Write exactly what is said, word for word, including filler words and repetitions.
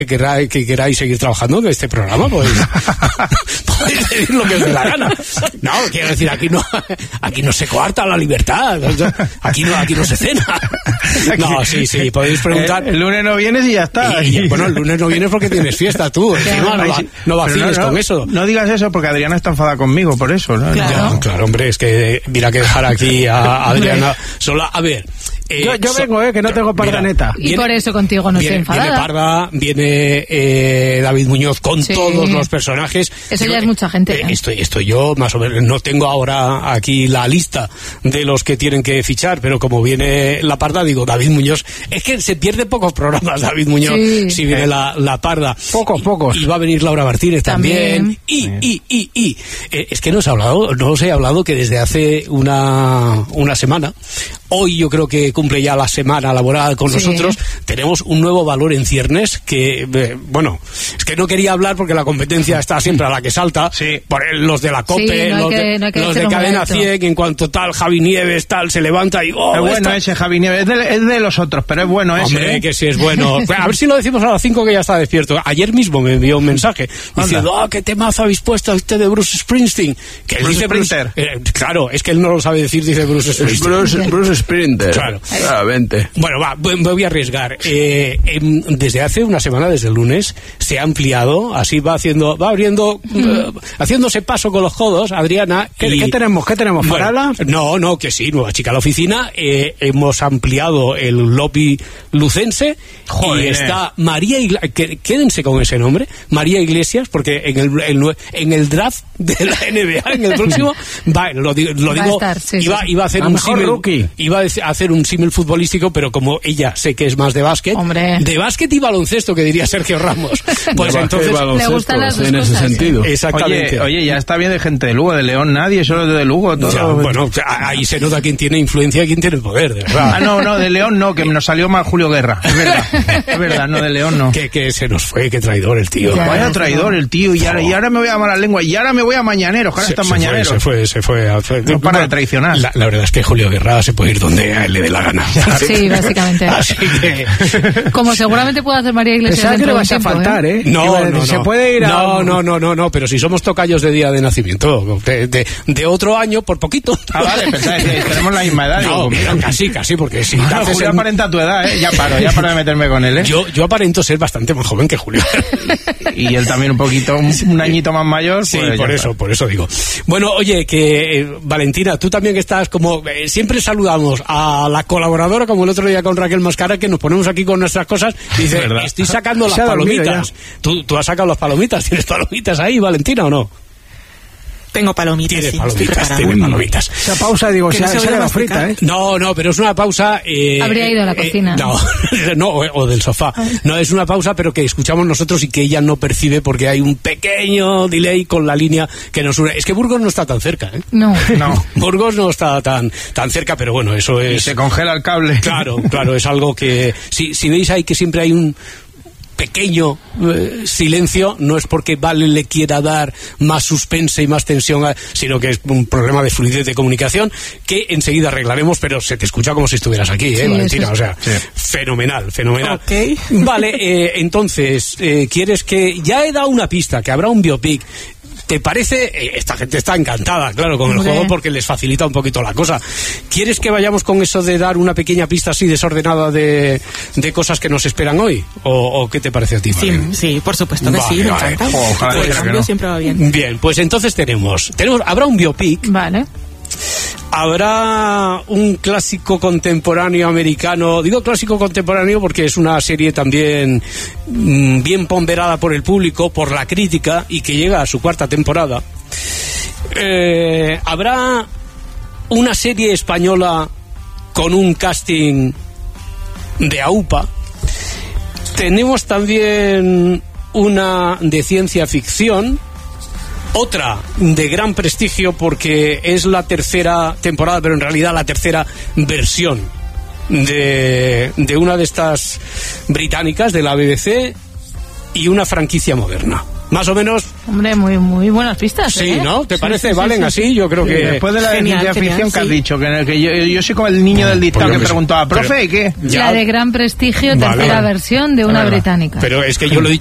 que, querrá, que queráis seguir trabajando en este programa, pues podéis decir lo que os dé la gana. No, quiero decir, aquí no, aquí no se coarta la libertad, aquí no, aquí no se cena. No, sí, sí, podéis preguntar. El, el lunes no vienes y ya está. Y, y, bueno, el lunes no vienes porque tienes fiesta tú, encima no, va, no vaciles no, no, con eso. No digas eso porque Adriana está enfadada conmigo por eso, ¿no? Claro, claro, hombre, es que mira que dejar aquí a Adriana sola. A ver, Eh, yo, yo vengo, eh, que no tengo Parda neta. Y por eso contigo no viene, estoy enfadada. Viene Parda, viene eh, David Muñoz con sí. todos los personajes. Eso ya es mucha gente. Eh, estoy, estoy yo, más o menos, no tengo ahora aquí la lista de los que tienen que fichar, pero como viene la Parda, digo, David Muñoz, es que se pierde pocos programas David Muñoz sí. si viene la, la Parda. Pocos, y, pocos. Y va a venir Laura Martínez también. también. Y, y, y, y, eh, es que no os he hablado, no os he hablado que desde hace una, una semana, hoy yo creo que cumple ya la semana laboral con sí. nosotros, tenemos un nuevo valor en ciernes que, eh, bueno, es que no quería hablar porque la competencia está siempre a la que salta, sí. por el, los de la COPE, sí, no los, que, de, no los de Cadena cien, en cuanto tal, Javi Nieves, tal, se levanta y... Oh, es bueno esta... ese Javi Nieves, es de, es de los otros, pero es bueno ese. Hombre, ¿eh? que sí es bueno. A ver si lo decimos a las cinco que ya está despierto. Ayer mismo me envió un mensaje diciendo, ah, oh, qué temazo habéis puesto a usted de Bruce Springsteen. Que él Bruce dice Sprinter. Bruce, eh, claro, es que él no lo sabe decir, dice Bruce Springsteen. Bruce, Bruce Sprinter. Claro. Ah, vente. Bueno, va, me voy a arriesgar. Eh, eh, desde hace una semana, desde el lunes, se ha ampliado, así va haciendo, va abriendo, mm. uh, haciéndose paso con los codos, Adriana. ¿Qué, y, ¿qué tenemos? ¿Qué tenemos? ¿Farala? Bueno, no, no, que sí, nueva chica a la oficina. Eh, hemos ampliado el lobby lucense. Joder. Y está María Iglesias, que, quédense con ese nombre, María Iglesias, porque en el, el en el draft de la N B A, en el próximo, va, lo, digo, lo digo, va a estar, sí, iba, sí. iba a hacer a un símil, rookie. Iba a hacer un símil futbolístico, pero como ella sé que es más de básquet, Hombre. de básquet y baloncesto, que diría Sergio Ramos. Pues de entonces le gustan las dos en cosas, ese sentido. Exactamente. Oye, oye, ya está bien de gente de Lugo, de León nadie, solo de Lugo. Todo. Ya, bueno, ahí se nota quién tiene influencia y quién tiene poder, de verdad. Ah, no, no, de León no, que nos salió mal Julio Guerra. Es verdad, es verdad, no, de León no. Que, que se nos fue, qué traidor el tío. Ya, Vaya traidor el tío, y ahora, y ahora me voy a mala lengua, y ahora me voy a Mañaneros, ahora están Mañaneros. Se fue, se fue. Se fue. No para de traicionar. La, la verdad es que Julio Guerra se puede ir donde a él le dé la gana. Sí, básicamente. Así que... Como seguramente puede hacer María Iglesias. Pensaba que le vas tiempo, a faltar, ¿eh? ¿eh? No, no, no. Se puede ir a... No, no, no, no, no, pero si somos tocayos de día de nacimiento, de, de, de otro año, por poquito. Ah, vale, pensáis que tenemos la misma edad. No, digo, casi, casi, porque si... No, Julio en... aparenta tu edad, ¿eh? Ya paro, ya paro de meterme con él, ¿eh? Yo, yo aparento ser bastante más joven que Julio. Y él también un poquito, un, un añito más mayor. Sí, pues por eso, está. por eso digo. Bueno, oye, que eh, Valentina, tú también estás como... Eh, siempre saludamos a la colaboradora, como el otro día con Raquel Mascara, que nos ponemos aquí con nuestras cosas y dice, estoy sacando las palomitas. ¿Tú, tú has sacado las palomitas, ¿tienes palomitas ahí, Valentina, o no? Tengo palomitas. Tiene sí, palomitas, tiene palomitas. Esa pausa, digo, se, no se se vaya la a frita, ¿eh? No, no, pero es una pausa... Eh, Habría ido a la eh, cocina. No, no, o, o del sofá. No, es una pausa, pero que escuchamos nosotros y que ella no percibe porque hay un pequeño delay con la línea que nos une. Es que Burgos no está tan cerca, ¿eh? No. No. Burgos no está tan, tan cerca, pero bueno, eso es... Y se congela el cable. Claro, claro, es algo que... Si, si veis ahí que siempre hay un... pequeño eh, silencio, no es porque Vale le quiera dar más suspense y más tensión, a, sino que es un problema de fluidez de comunicación que enseguida arreglaremos, pero se te escucha como si estuvieras aquí, ¿eh, sí, Valentina? Es... O sea, sí. fenomenal, fenomenal. Okay. Vale, eh, entonces, eh, ¿quieres que...? Ya he dado una pista, que habrá un biopic. ¿Te parece? Esta gente está encantada, claro, con el Hombre. juego porque les facilita un poquito la cosa. ¿Quieres que vayamos con eso de dar una pequeña pista así desordenada de, de cosas que nos esperan hoy? ¿O, o qué te parece a ti, Sí, María? sí, por supuesto que Vale, sí, me vale. encanta. Ojalá El que cambio no. siempre va bien. Bien, pues entonces tenemos, tenemos habrá un biopic, Vale. habrá un clásico contemporáneo americano. Digo clásico contemporáneo porque es una serie también mmm, bien ponderada por el público, por la crítica, y que llega a su cuarta temporada. Eh, habrá una serie española con un casting de AUPA. Tenemos también una de ciencia ficción, otra de gran prestigio porque es la tercera temporada, pero en realidad la tercera versión de, de una de estas británicas de la B B C, y una franquicia moderna. Más o menos Hombre, muy muy buenas pistas. Sí, ¿eh? ¿no? ¿Te Sí, parece? sí, sí, ¿Valen sí. así? Yo creo Sí, que... después de la Genial, ciencia genial, ficción que has sí. dicho, que, que yo, yo soy como el niño del dictado Pues yo que me- preguntaba, pero- profe, ¿qué? Ya. La de gran prestigio, Vale. tercera versión de una Vale. británica. Pero es que yo lo he dicho